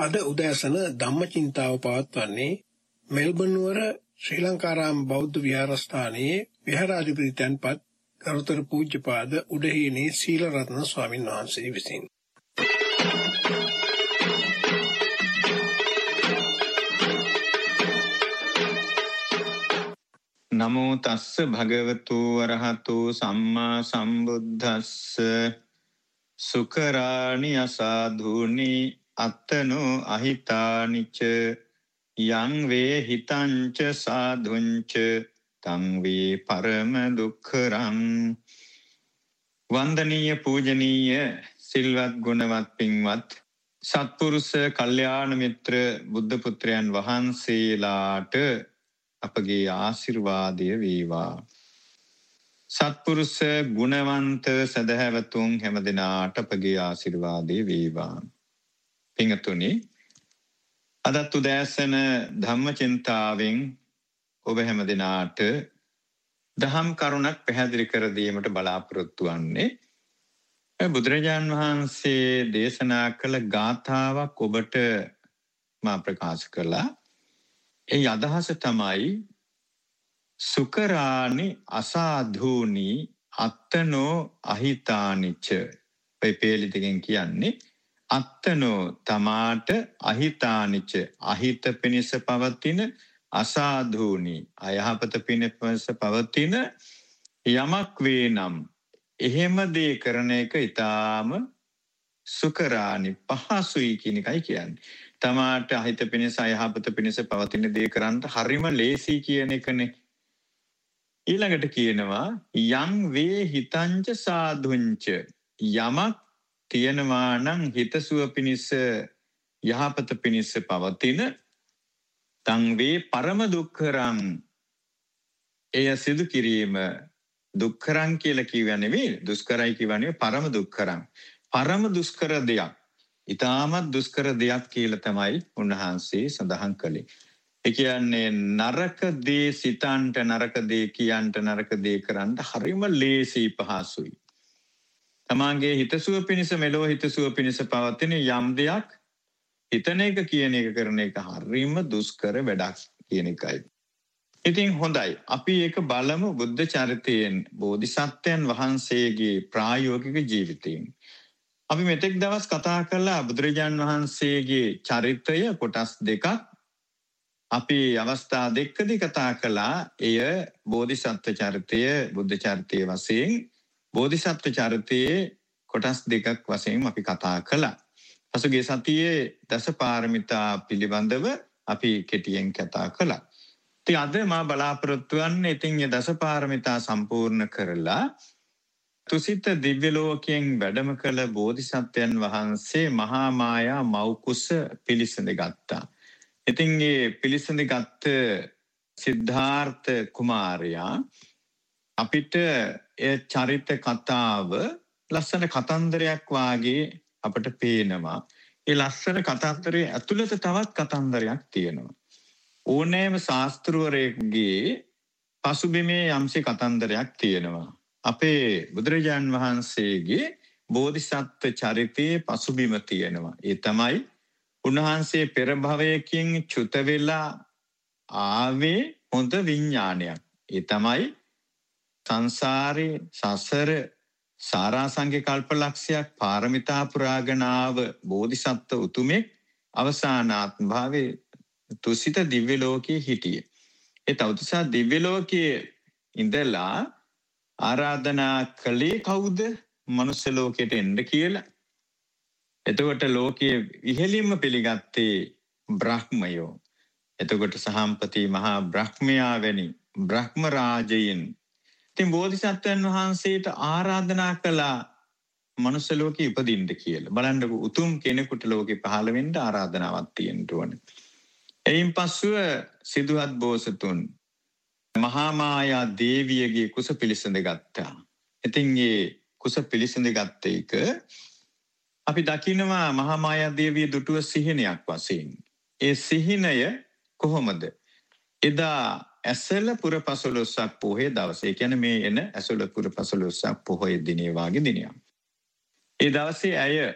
අද උදෑසන ධම්මචින්තාව පවත්වන්නේ මෙල්බන් නුවර ශ්‍රී ලංකාරාම බෞද්ධ විහාරස්ථානයේ විහාරාධිපති තැන්පත් ගරුතර පූජ්‍යපාද උඩහේනේ සීලරත්න ස්වාමීන් වහන්සේ විසින්. නමෝ තස්ස භගවතු අරහතු සම්මා සම්බුද්දස්ස සුකරාණි අසාධුනි අත්තනෝ අහිතානිච යං වේ හිතංච සාධුංච තං වේ පරම දුක්ඛරං. වන්දනීය පූජනීය සිල්වත් ගුණවත් පින්වත් සත්පුරුෂ කල්යාණ මිත්‍ර බුද්ධ පුත්‍රයන් වහන්සේලාට අපගේ ආශිර්වාදය වේවා. සත්පුරුෂ ගුණවන්ත සදහැවතුන් හැමදෙනාට අපගේ ආශිර්වාදය වේවා. පින්තුනි, අදත් උදෑසන ධම්මචින්තාවෙන් ඔබ හැමදෙනාට දහම් කරුණක් පැහැදිලි කර දීමට බලාපොරොත්තු වන්නේ. බුදුරජාන් වහන්සේ දේශනා කළ ගාථාවක් ඔබට මා ප්‍රකාශ කළා. ඒ අදහස තමයි සුකරාණි අසාධූනි අත්තනෝ අහිතානිච. පෙපේලි දෙකෙන් කියන්නේ අත්තනෝ තමාට අහිතානිච අහිත පිණිස පවතින අසාධූනි අයහපත පිණිස පවතින යමක් වේ නම් එහෙම දේ කරන එක ඊටාම සුකරාණි පහසුයි කියන එකයි කියන්නේ. තමාට අහිත පිණිස අයහපත පිණිස පවතින දේ කරන්න හරිම ලේසි කියන එකනේ. ඊළඟට කියනවා යං වේ හිතංච සාධුංච. යමක් තියෙනවා නම් හිතසුව පිණිස යහපත පිණිස පවතින තං වේ පරම දුක්ඛරං. එය සිදු කිරීම දුක්ඛරං කියලා කියව නෙවෙයි, දුෂ්කරයි කියව නෙවෙයි, පරම දුක්ඛරං. පරම දුෂ්කර දෙයක්, ඊටමත් දුෂ්කර දෙයක් කියලා තමයි උන්වහන්සේ සඳහන් කළේ. ඒ කියන්නේ නරක දේ සිතන්ට, නරක දේ කියන්ට, නරක දේ කරන්න හරිම ලේසි පහසුයි. තමාගේ හිතසුව පිණිස, මෙලොව හිතසුව පිණිස පවතින යම් දෙයක් හිතන එක කියන එක කරන එක හරිම දුෂ්කර වැඩක් කියන එකයි. ඉතින් හොඳයි, අපි ඒක බලමු බුද්ධ චරිතයෙන්, බෝධිසත්වයන් වහන්සේගේ ප්‍රායෝගික ජීවිතයෙන්. අපි මෙතෙක් දවස් කතා කළා බුදුරජාන් වහන්සේගේ චරිතය කොටස් දෙකක්. අපි අවස්ථා දෙකකදී කතා කළා. එය බෝධිසත්ව චරිතය, බුද්ධ චරිතය වශයෙන්, බෝධිසත්ව චරිතයේ කොටස් දෙකක් වශයෙන් අපි කතා කළා. පසුගිය සතියේ දසපාරමිතා පිළිබඳව අපි කෙටියෙන් කතා කළා. ඉතින් අද මා බලාපොරොත්තු වෙන්නේ ඉතින් මේ දසපාරමිතා සම්පූර්ණ කරලා තුසිත දිව්‍ය ලෝකයෙන් වැඩම කළ බෝධිසත්වයන් වහන්සේ මහා මායා මෞකුස පිළිසඳ ගත්තා. ඉතින් මේ පිළිසඳ ගත්ත සිද්ධාර්ථ කුමාරයා අපිට ඒ චරිත කතාව ලස්සන කතන්දරයක් වාගේ අපට පේනවා. ඒ ලස්සන කතන්දරයේ ඇතුළත තවත් කතන්දරයක් තියෙනවා. ඕනෑම ශාස්ත්‍රවරයෙකුගේ පසුබිමේ යම්සේ කතන්දරයක් තියෙනවා. අපේ බුදුරජාන් වහන්සේගේ බෝධිසත්ව චරිතයේ පසුබිම තියෙනවා. ඒ තමයි උන්වහන්සේ පෙර භවයකින් චුත වෙලා ආවේ හොඳ විඥානයක්. ඒ තමයි සංසාරේ සසර සාරාංශික කල්පලක්ෂයක් පාරමිතා පුරාගෙන ආව බෝධිසත්ව උතුමෙක් අවසානාත්ම භාවයේ තුසිත දිව්‍ය ලෝකයේ හිටියේ. ඒ තවතිසා දිව්‍ය ලෝකයේ ඉඳලා ආරාධනා කළේ කවුද? මනුස්ස ලෝකයට එන්න කියලා. එතකොට ලෝකයේ ඉහළින්ම පිළිගත්තේ බ්‍රහ්මයෝ. එතකොට සහම්පති මහා බ්‍රහ්මයා වැනි බ්‍රහ්ම රාජයන්. ඉතින් බෝධිසත්වයන් වහන්සේට ආරාධනා කළා මනුස්ස ලෝකෙ ඉපදින්න කියලා. බලන්නකො, උතුම් කෙනෙකුට ලෝකෙ පහළ වෙන්න ආරාධනාවක් තියෙන්න ඕනේ. එයින් පස්සුව සිදුහත් බෝසතුන් මහා මායා දේවියගේ කුස පිළිසඳ ගත්තා. ඉතින් මේ කුස පිළිසඳ ගත්ත එක අපි දකිනවා මහා මායා දේවිය දුටුව සිහිනයක් වශයෙන්. ඒ සිහිනය කොහොමද? එදා ඇසල පුර 15ක් පොහොය දවසේ, කියන්නේ මේ එන ඇසල පුර 15ක් පොහොය දිනේ වාගේ දිනයක්. ඒ දවසේ ඇය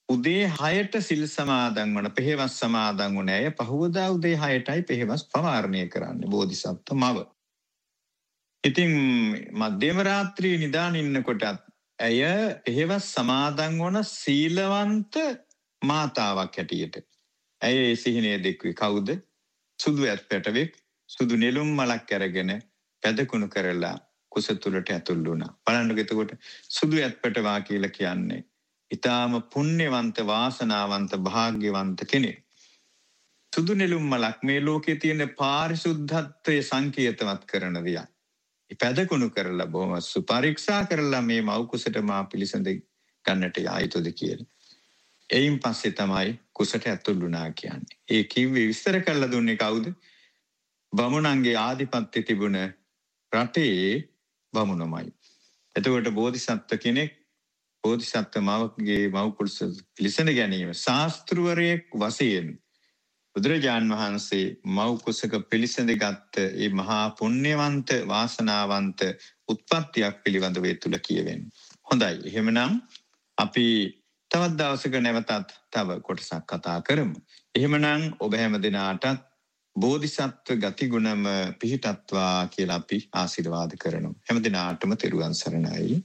උදේ 6ට සිල් සමාදන් වන පෙහෙවස් සමාදන් වුණ අය පහවදා උදේ 6ටයි පෙහෙවස් පවාරණය කරන්නේ බෝධිසත්ව මව. ඉතින් මධ්‍යම රාත්‍රියේ නිදාගෙන ඉන්නකොටත් ඇය පෙහෙවස් සමාදන් වන සීලවන්ත මාතාවක් හැටියට. ඇය ඒ සිහිනය දෙක්වේ කවුද? සුදු ඇත්පැටවෙක් සුදු නෙළුම් මලක් අරගෙන පැදකුණු කරලා කුස තුලට ඇතුල් වුණා. බලන්නකො එතකොට සුදු ඇත්පැටවා කියලා කියන්නේ ඊටාම පුණ්‍යවන්ත වාසනාවන්ත භාග්‍යවන්ත කෙනෙක්. සුදු නෙළුම් මලක් මේ ලෝකේ තියෙන පාරිශුද්ධත්වයේ සංකේතවත් කරන දෙයක්. පැදකුණු කරලා බොහොම සුපරීක්ෂා කරලා මේ මව් කුසට මා පිළිසඳ ගන්නට ආයතොද කියලා. එයින් පස්සේ තමයි කුසට ඇතුල් වුණා කියන්නේ. ඒ කිව්වේ විස්තර කරලා දුන්නේ කවුද? බමුණන්ගේ ආධිපත්‍ය තිබුණ රටේ බමුණමයි. එතකොට බෝධිසත්ව කෙනෙක් බෝධිසත්ව මවගේ මව් කුස පිළිසඳ ගැනීම ශාස්ත්‍රවරයෙක් වශයෙන් බුදුරජාන් වහන්සේ මව් කුසක පිළිසඳගත් ඒ මහා පුණ්‍යවන්ත වාසනාවන්ත උත්පත්තියක් පිළිබඳව ඒ තුල කියවෙන්නේ. හොඳයි. එහෙමනම් අපි තවත් දවසක නැවතත් තව කොටසක් කතා කරමු. එහෙමනම් ඔබ හැම දිනාටත් බෝධිසත්ව ගතිගුණම පිහිටත්වා කියලා අපි ආශිර්වාද කරනවා. හැම දිනාටම තෙරුවන් සරණයි.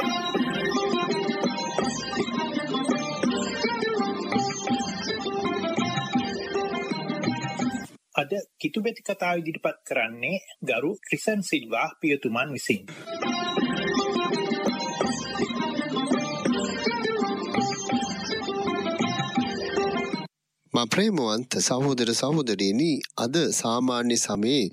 අද කිතුබෙති කතාව ඉදිරිපත් කරන්නේ ගරු ක්‍රිසන් සිල්වා පියතුමන් විසින්. ප්‍රේමවන්ත සහෝදර සහෝදරියනි, අද සාමාන්‍ය සමයේ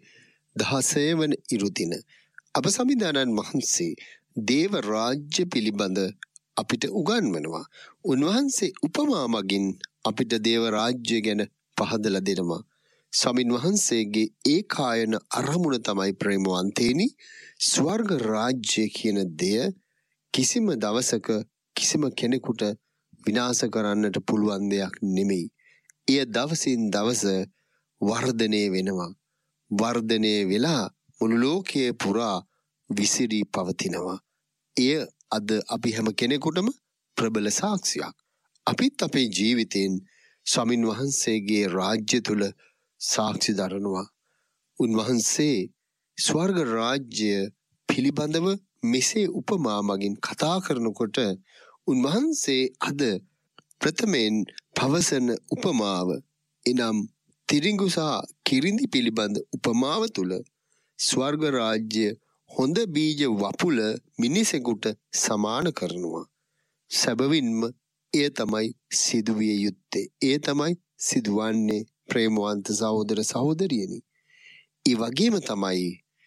16 වන ඉරුදින අප සමිදානන් වහන්සේ දේව රාජ්‍ය පිළිබඳ අපිට උගන්වනවා. උන්වහන්සේ උපමා මගින් අපිට දේව රාජ්‍ය ගැන පහදලා දෙනවා. ස්වාමින් වහන්සේගේ ඒකායන අරමුණ තමයි ප්‍රේමවන්තේනි ස්වර්ග රාජ්‍ය කියන දෙය කිසිම දවසක කිසිම කෙනෙකුට විනාශ කරන්නට පුළුවන් දෙයක් නෙමෙයි. එය දවසින් දවස වර්ධනය වෙනවා. වර්ධනය වෙලා මුළු ලෝකයේ පුරා විසිරී පවතිනවා. එය අද අපි හැම කෙනෙකුටම ප්‍රබල සාක්ෂියක්. අපිත් අපේ ජීවිතයෙන් ස්වාමින් වහන්සේගේ රාජ්‍ය තුල සාක්ෂි දරනවා. උන්වහන්සේ ස්වර්ග රාජ්‍ය පිළිබඳව මෙසේ උපමා මගින් කතා කරනකොට උන්වහන්සේ අද ප්‍රථමයෙන් පවසන උපමාව එනම් තිරිඟු සහ කිරිඳි පිළිබඳ උපමාව තුළ ස්වර්ග රාජ්‍ය හොඳ බීජ වපුල මිනිසෙකුට සමාන කරනවා. සැබවින්ම එය තමයි සිදුවිය යුත්තේ. එය තමයි සිදුවන්නේ ප්‍රේමවන්ත සහෝදර සහෝදරියනි. ඒ වගේම තමයි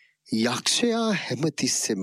යක්ෂයා හැමතිස්සෙම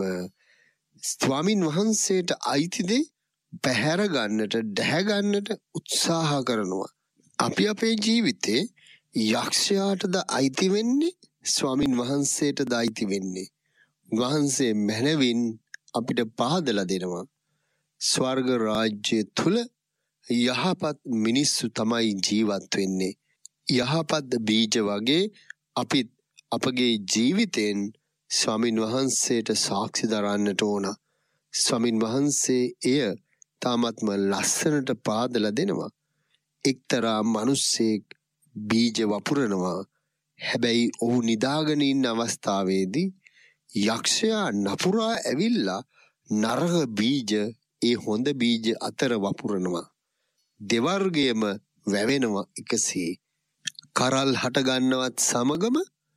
ස්වාමින් වහන්සේට අයිති දේ පැහැර ගන්නට දැහැ ගන්නට උත්සාහ කරනවා. අපි අපේ ජීවිතේ යක්ෂයාටද අයිති වෙන්නේ ස්වාමින් වහන්සේටද අයිති වෙන්නේ? වහන්සේ මැනවින් අපිට පහදලා දෙනවා. ස්වර්ග රාජ්‍ය තුල යහපත් මිනිස්සු තමයි ජීවත් වෙන්නේ. යහපත් බීජ වගේ අපිත් අපගේ ජීවිතෙන් ස්වාමින් වහන්සේට සාක්ෂි දරන්නට ඕන. ස්වාමින් වහන්සේ එය තාමත්ම ලස්සනට පාදලා දෙනවා. එක්තරා මිනිස්සෙක් බීජ වපුරනවා. හැබැයි ඔහු නිදාගෙන ඉන්න අවස්ථාවේදී යක්ෂයා නපුරා ඇවිල්ලා නරක බීජ ඒ හොඳ බීජ අතර වපුරනවා. දෙවර්ගයම වැවෙනවා එකසේ. කරල් හට ගන්නවත් සමගම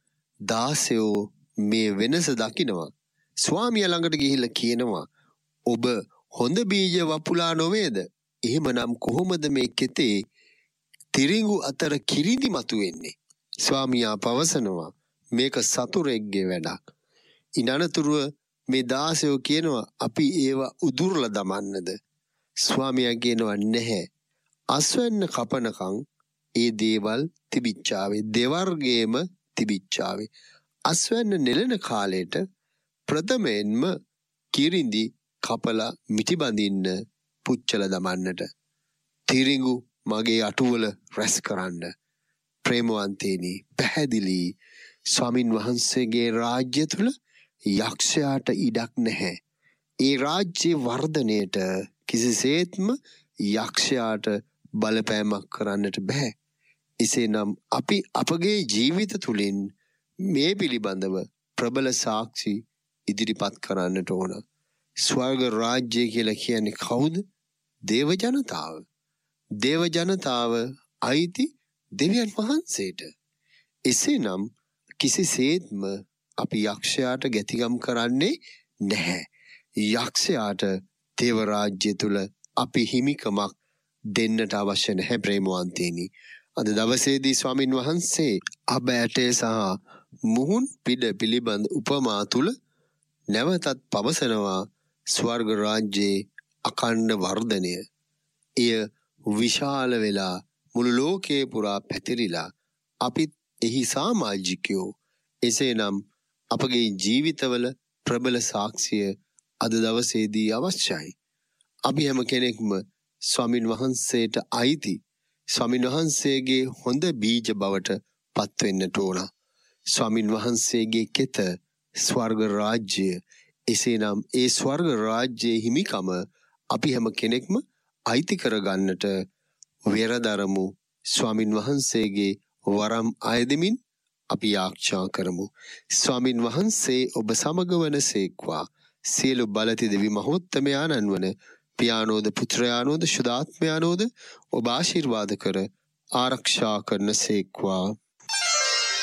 දාසයෝ මේ වෙනස දකිනවා. ස්වාමියා ළඟට ගිහිල්ලා කියනවා, ඔබ හොඳ බීජ වපුලා නොවේද? එහෙමනම් කොහොමද මේ කෙතේ තිරිඟු අතර කිරිඳි මතුවෙන්නේ? ස්වාමියා පවසනවා, මේක සතුරෙක්ගේ වැඩක්. ඉනනතුරුව මේ දාසයෝ කියනවා, අපි ඒවා උදුරලා දමන්නද? ස්වාමියා කියනවා, නැහැ. අස්වැන්න කපනකම් ඒ දේවල් තිබිච්චාවේ. දෙවර්ගයේම තිබිච්චාවේ. අස්වැන්න නෙලන කාලයට ප්‍රථමයෙන්ම කිරිඳි කපලා මිටි බඳින්න පුච්චල දමන්නට. තිරිඟු මගේ අටුවල රැස් කරන්න. ප්‍රේමවන්තේනි, පැහැදිලි ස්වාමින් වහන්සේගේ රාජ්‍ය තුල යක්ෂයාට ඉඩක් නැහැ. ඒ රාජ්‍ය වර්ධනයට කිසිසේත්ම යක්ෂයාට බලපෑමක් කරන්නට බෑ. එසේනම් අපි අපගේ ජීවිත තුළින් මේ පිළිබඳව ප්‍රබල සාක්ෂි ඉදිරිපත් කරන්නට ඕන. ස්වර්ග රාජ්‍ය කියලා කියන්නේ කවුද? දේව ජනතාව. දේව ජනතාව අයිති දෙවියන් වහන්සේට. එසේනම් කිසිසේත්ම අපි යක්ෂයාට ගැතිගම් කරන්නේ නැහැ. යක්ෂයාට දේව රාජ්‍ය තුල අපි හිමිකමක් දෙන්නට අවශ්‍ය නැහැ ප්‍රේමවන්තේනි. අද දවසේදී ස්වාමින් වහන්සේ අබ ඇටේ සහ මුහුන් පිඩ පිළිබඳ උපමා තුල නැවතත් පවසනවා ස්වර්ග රාජ්‍යයේ අඛණ්ඩ වර්ධනය. එය විශාල වෙලා මුළු ලෝකයේ පුරා පැතිරිලා අපිත් එහි සමාජිකයෝ. එසේනම් අපගේ ජීවිතවල ප්‍රබල සාක්ෂිය අද දවසේදී අවශ්‍යයි. අපි හැම කෙනෙක්ම ස්වාමින් වහන්සේට අයිති, ස්වාමින් වහන්සේගේ හොඳ බීජ බවට පත් වෙන්නට ඕන. ස්වාමින් වහන්සේගේ කෙත ස්වර්ග රාජ්‍ය. එසේනම් ඒ ස්වර්ග රාජ්‍යයේ හිමිකම අපි හැම කෙනෙක්ම අයිති කරගන්නට වෙරදරමු. ස්වාමින් වහන්සේගේ වරම් අයදමින් අපි යාඥා කරමු. ස්වාමින් වහන්සේ ඔබ සමග වනසේක්වා. සියලු බලති දෙවි මහෝත්තමයාණන් වන පියානෝද පුත්‍රයානෝද ශුද්ධාත්මයානෝද ඔබ ආශිර්වාද කර ආරක්ෂා කරන සේක්වා.